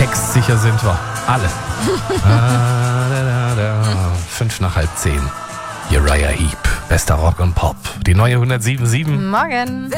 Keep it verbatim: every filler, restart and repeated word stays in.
textsicher sind wir. Alle. ah, da, da, da. Fünf nach halb zehn. Uriah Heep. Bester Rock und Pop. Die neue hundertsieben Komma sieben. Morgen.